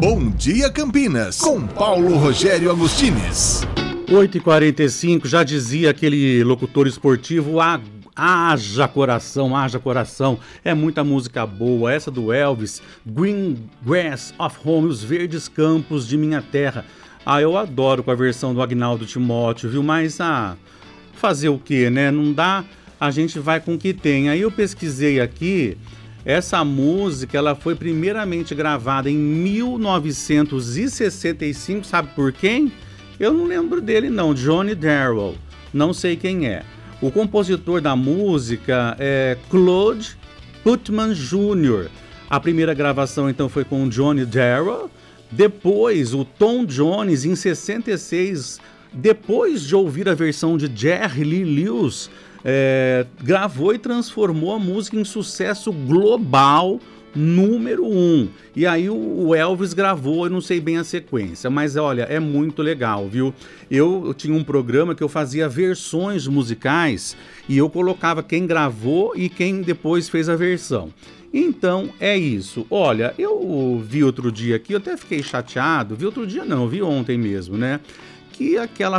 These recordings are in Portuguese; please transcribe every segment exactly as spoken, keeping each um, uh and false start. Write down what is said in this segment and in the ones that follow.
Bom Dia Campinas, com Paulo Rogério Agostines. oito e quarenta e cinco, já dizia aquele locutor esportivo, ah, haja coração, haja coração. É muita música boa, essa do Elvis, Green Grass of Home, Os Verdes Campos de Minha Terra. Ah, eu adoro com a versão do Agnaldo Timóteo, viu? Mas, ah, fazer o quê, né? Não dá, a gente vai com o que tem. Aí eu pesquisei aqui, essa música, ela foi primeiramente gravada em mil novecentos e sessenta e cinco, sabe por quem? Eu não lembro dele não, Johnny Darrell, não sei quem é. O compositor da música é Claude Putman Júnior A primeira gravação então foi com Johnny Darrell. Depois o Tom Jones, em sessenta e seis, depois de ouvir a versão de Jerry Lee Lewis, é, gravou e transformou a música em sucesso global número um. E aí o Elvis gravou, eu não sei bem a sequência, mas olha, é muito legal, viu? Eu, eu tinha um programa que eu fazia versões musicais e eu colocava quem gravou e quem depois fez a versão. Então é isso. Olha, eu vi outro dia aqui, eu até fiquei chateado, vi outro dia não, vi ontem mesmo, né? Que aquela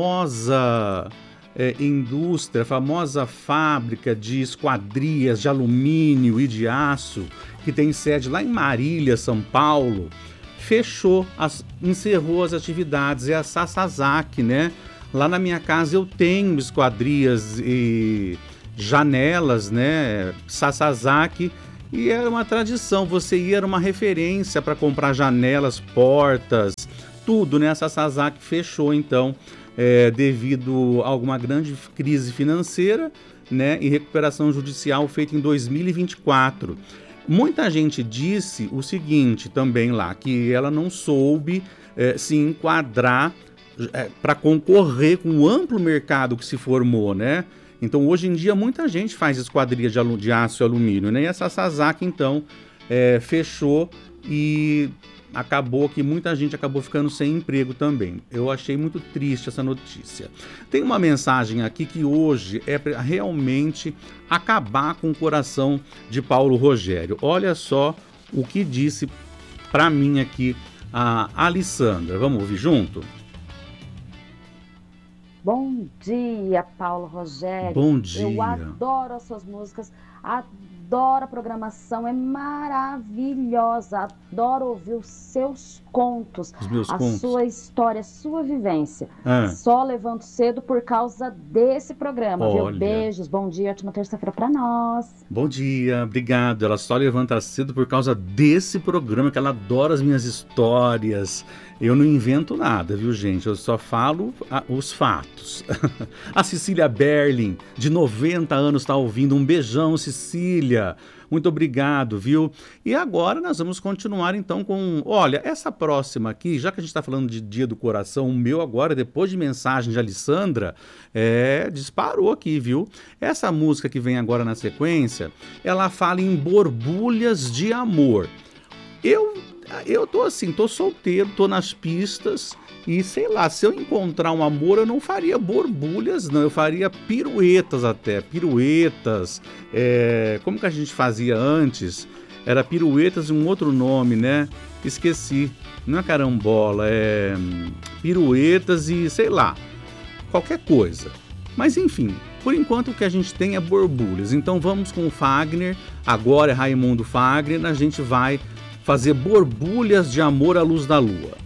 famosa é, indústria, famosa fábrica de esquadrias de alumínio e de aço, que tem sede lá em Marília, São Paulo, fechou, as, encerrou as atividades. É a Sasazaki, né? Lá na minha casa eu tenho esquadrias e janelas, né? Sasazaki. E era uma tradição, você ia, era uma referência para comprar janelas, portas, tudo, né? A Sasazaki fechou, então, é, devido a alguma grande crise financeira, né? E recuperação judicial feita em dois mil e vinte e quatro. Muita gente disse o seguinte também lá, que ela não soube é, se enquadrar é, para concorrer com o amplo mercado que se formou, né? Então, hoje em dia, muita gente faz esquadria de, alu- de aço e alumínio, né? E essa Sasazaki, então, é, fechou e acabou que muita gente acabou ficando sem emprego também. Eu achei muito triste essa notícia. Tem uma mensagem aqui que hoje é pra realmente acabar com o coração de Paulo Rogério. Olha só o que disse para mim aqui a Alessandra. Vamos ouvir junto? Bom dia, Paulo Rogério. Bom dia. Eu adoro as suas músicas, adoro a programação, é maravilhosa. Adoro ouvir os seus contos, Os meus a contos. sua história, a sua vivência. Ah. Só levanto cedo por causa desse programa, Olha. viu? Beijos, bom dia, ótima terça-feira pra nós. Bom dia, obrigado. Ela só levanta cedo por causa desse programa, que ela adora as minhas histórias. Eu não invento nada, viu, gente? Eu só falo ah, os fatos. A Cecília Berlin, de noventa anos, está ouvindo. Um beijão, Cecília. Muito obrigado, viu? E agora nós vamos continuar, então, com... Olha, essa próxima aqui, já que a gente está falando de Dia do Coração, o meu agora, depois de mensagem de Alessandra, é, disparou aqui, viu? Essa música que vem agora na sequência, ela fala em borbulhas de amor. Eu, eu tô assim, tô solteiro, tô nas pistas e sei lá, se eu encontrar um amor, eu não faria borbulhas, não, eu faria piruetas até, piruetas, é, como que a gente fazia antes? Era piruetas e um outro nome, né? Esqueci, não é carambola, é piruetas e sei lá, qualquer coisa. Mas enfim, por enquanto o que a gente tem é borbulhas, então vamos com o Fagner, agora é Raimundo Fagner, a gente vai fazer borbulhas de amor à luz da lua.